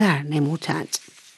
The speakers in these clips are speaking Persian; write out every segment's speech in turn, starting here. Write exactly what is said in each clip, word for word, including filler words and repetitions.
نمودند.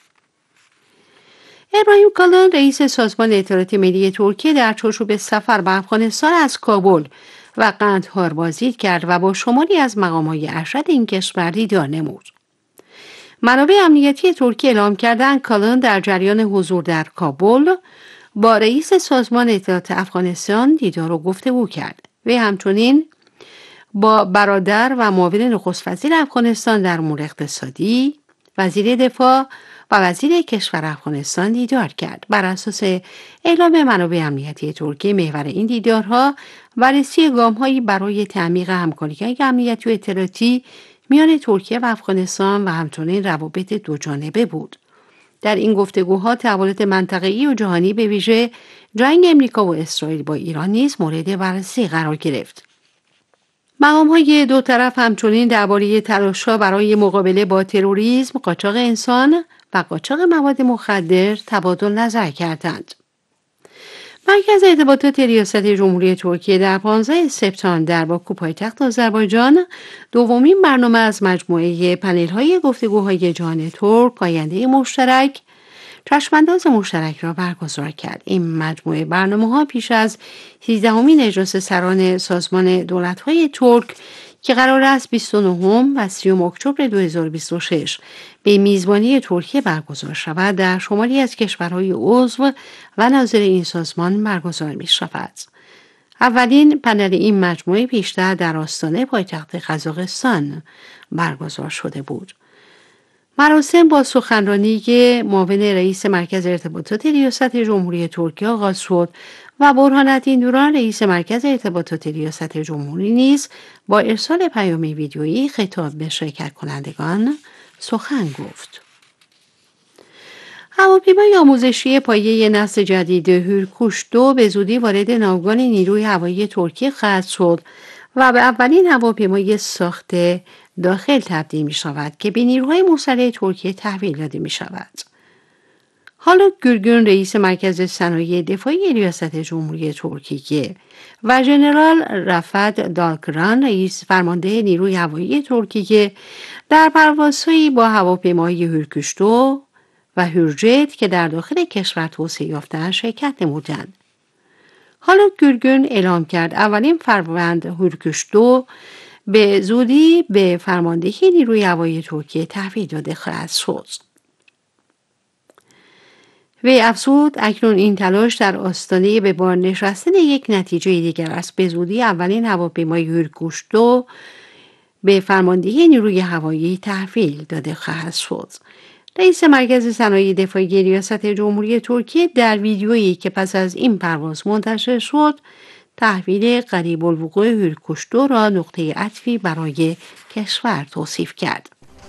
ابراهیم کالن رئیس سازمان اطلاعات ملی ترکیه در چارچوب سفر به افغانستان از کابل و قندهار بازدید کرد و با شماری از مقام‌های ارشد این کشور دیدار نمود. منابع امنیتی ترکیه اعلام کردند کالن در جریان حضور در کابل با رئیس سازمان اطلاعات افغانستان دیدار و گفتگو کرد. وی همچنین با برادر و معاون نخست وزیر افغانستان در امور اقتصادی، وزیر دفاع و وزیر کشور افغانستان دیدار کرد. بر اساس اعلام منابع امنیتی ترکیه، محور این دیدارها بررسی گام‌هایی برای تعمیق همکاری امنیتی و اطلاعاتی میان ترکیه و افغانستان و همچنین روابط دوجانبه بود. در این گفتگوها تحولات منطقه‌ای و جهانی به ویژه جنگ امریکا و اسرائیل با ایران نیز مورد بررسی قرار گرفت. مقام‌های دو طرف همچنین درباره تلاش‌ها برای مقابله با تروریسم، قاچاق انسان و قاچاق مواد مخدر تبادل نظر کردند. مرکز ارتباطات ریاست جمهوری ترکیه در پانزدهم سپتامبر در باکو پایتخت آذربایجان دومین برنامه از مجموعه پنل‌های گفتگوهای جهان ترک پاینده مشترک چشمانداز مشترک را برگزار کرد. این مجموعه برنامه‌ها پیش از سیزدهمین اجلاس سران سازمان دولت‌های ترک که قرار است بیست و نهم و سیوم اکتبر دو هزار و بیست و شش به میزبانی ترکیه برگزار شود در شماری از کشورهای عضو و ناظر این سازمان برگزار می شود. اولین پنل این مجموعه پیشتر در آستانه پایتخت قزاقستان برگزار شده بود. مراسم با سخنرانی معاون رئیس مرکز ارتباطات ریاست جمهوری ترکیه آغاز شد و برهان‌الدین دوران رئیس مرکز ارتباطات ریاست جمهوری نیز با ارسال پیام ویدیویی خطاب به شرکت کنندگان سخن گفت. هواپیمای آموزشی پایه نسل جدید هورکوش دو به زودی وارد ناوگان نیروی هوایی ترکیه خواهد شد و به اولین هواپیمای ساخته داخل تبدیل می شود که به نیروهای مسلح ترکیه تحویل داده می شود. هالوک گürgün رئیس مرکز صنایع دفاعی ریاست جمهوری ترکیه و ژنرال رفت دالکران رئیس فرمانده نیروی هوایی ترکیه در پروازهایی با هواپیمای هورکوش دو و هورجت که در داخل کشور توسعه یافته‌اند شرکت نمودند. هالوک گürgün اعلام کرد اولین فروند هورکوش دو به زودی به فرماندهی نیروی هوایی ترکیه تحویل داده خواهد شد. وی افزود اکنون این تلاش در آستانه به بار نشستن یک نتیجه دیگر است. به زودی اولین هواپیمای هورکوش دو به فرماندهی نیروی هوایی تحویل داده خواهد شد. رئیس مرکز صنایع دفاعی ریاست جمهوری ترکیه در ویدیویی که پس از این پرواز منتشر شد تحویل قریب الوقوع هورکوش دو را نقطه عطفی برای کشور توصیف کرد.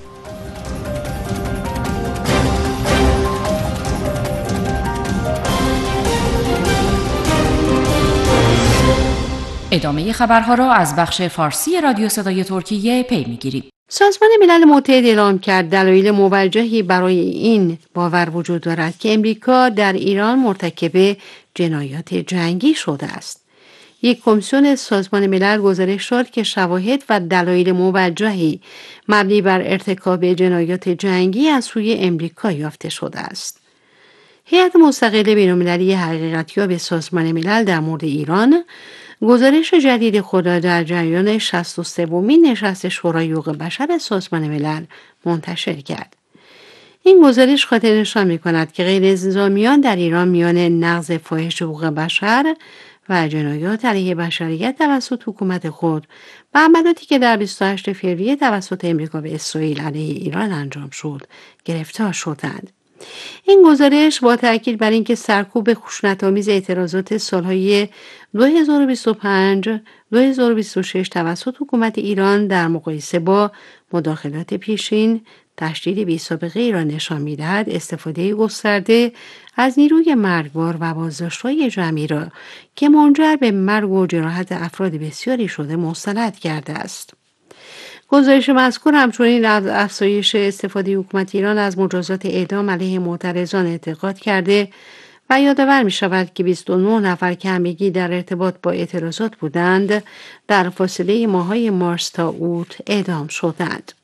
ادامه خبرها را از بخش فارسی رادیو صدای ترکیه پی می‌گیریم. سازمان ملل متحد اعلام کرد دلایل موجهی برای این باور وجود دارد که امریکا در ایران مرتکب جنایات جنگی شده است. یک کمیسیون سازمان ملل گزارش داد که شواهد و دلایل موجهی مبنی بر ارتکاب جنایات جنگی از سوی امریکا یافته شده است. هیئت مستقل بین‌المللی حقیقتیاب سازمان ملل در مورد ایران گزارش جدید خود را در جریان شصت و سومین نشست شورای حقوق بشر سازمان ملل منتشر کرد. این گزارش خاطر نشان می‌کند که غیر انتظامیان در ایران میان نقض فاحش حقوق بشر و جنایات علیه بشریت توسط حکومت خود و عملاتی که در بیست و هشتم فوریه توسط امریکا و اسرائیل علیه ایران انجام شد گرفتار شدند. این گزارش با تاکید بر اینکه سرکوب خشونت‌آمیز اعتراضات سالهای دو هزار و بیست و پنج دو هزار و بیست و شش توسط حکومت ایران در مقایسه با مداخلات پیشین تشدید بی‌سابقه را نشان می‌دهد، استفاده گسترده از نیروی مرگبار و بازداشت‌های جمعی را که منجر به مرگ و جراحت افراد بسیاری شده مستند کرده است. گزارش مذکور همچنین از افزایش استفاده حکومت ایران از مجازات اعدام علیه معترضان اعتقاد کرده و یادآور می شود که بیست و نه نفر که همگی در ارتباط با اعتراضات بودند در فاصله ماه‌های مارس تا اوت اعدام شدند.